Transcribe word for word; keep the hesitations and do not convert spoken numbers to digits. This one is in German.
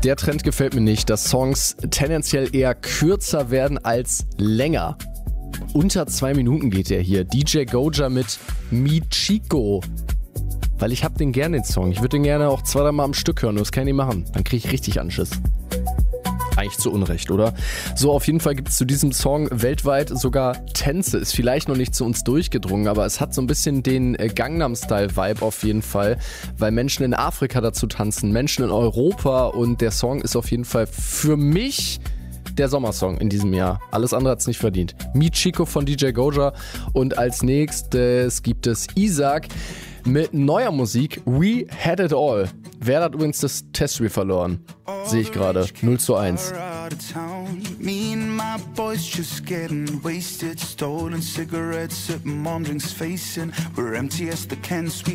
Der Trend gefällt mir nicht, dass Songs tendenziell eher kürzer werden als länger. Unter zwei Minuten geht der hier. D J Goja mit Mi Chico. Weil ich hab den gerne, den Song. Ich würde den gerne auch zwei, drei Mal am Stück hören. Das kann ich nicht machen. Dann kriege ich richtig Anschiss. Eigentlich zu Unrecht, oder? So, auf jeden Fall gibt es zu diesem Song weltweit sogar Tänze. Ist vielleicht noch nicht zu uns durchgedrungen, aber es hat so ein bisschen den äh, Gangnam-Style-Vibe auf jeden Fall, weil Menschen in Afrika dazu tanzen, Menschen in Europa, und der Song ist auf jeden Fall für mich der Sommersong in diesem Jahr. Alles andere hat es nicht verdient. Mi Chico von D J Goja, und als nächstes gibt es Isaac mit neuer Musik, We Had It All. Wer hat übrigens das Testspiel verloren? Sehe ich gerade. null zu eins. Me and my boys just getting wasted, stolen cigarettes at mom drinks facing. We're empty as the cans.